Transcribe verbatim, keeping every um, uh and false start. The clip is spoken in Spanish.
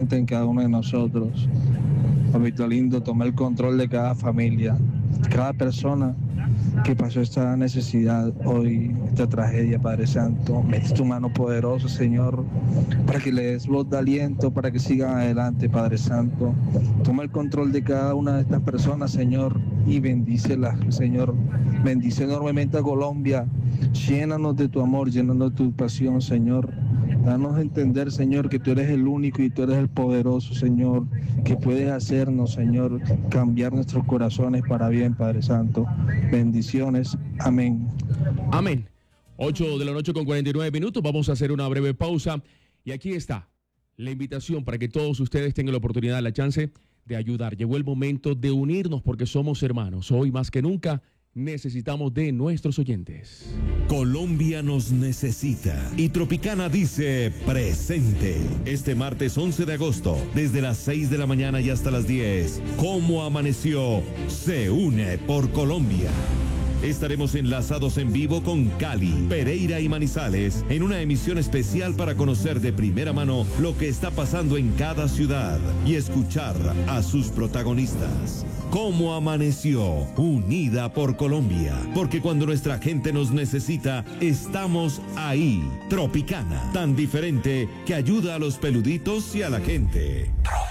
presente en cada uno de nosotros. Papito lindo, toma el control de cada familia, cada persona que pasó esta necesidad hoy, esta tragedia, Padre Santo. Mete tu mano poderosa, Señor, para que le des voz de aliento, para que sigan adelante, Padre Santo. Toma el control de cada una de estas personas, Señor, y bendícelas, Señor. Bendice enormemente a Colombia. Llénanos de tu amor, llénanos de tu pasión, Señor. Danos a entender, Señor, que tú eres el único y tú eres el poderoso, Señor, que puedes hacernos, Señor, cambiar nuestros corazones para bien, Padre Santo. Bendiciones. Amén. Amén. ocho de la noche con cuarenta y nueve minutos. Vamos a hacer una breve pausa. Y aquí está la invitación para que todos ustedes tengan la oportunidad, la chance de ayudar. Llegó el momento de unirnos porque somos hermanos. Hoy más que nunca necesitamos de nuestros oyentes. Colombia nos necesita y Tropicana dice presente. Este martes once de agosto, desde las seis de la mañana y hasta las diez, ¿Cómo amaneció? Se une por Colombia. Estaremos enlazados en vivo con Cali, Pereira y Manizales en una emisión especial para conocer de primera mano lo que está pasando en cada ciudad y escuchar a sus protagonistas. ¿Cómo amaneció? Unida por Colombia. Porque cuando nuestra gente nos necesita, estamos ahí. Tropicana, tan diferente que ayuda a los peluditos y a la gente.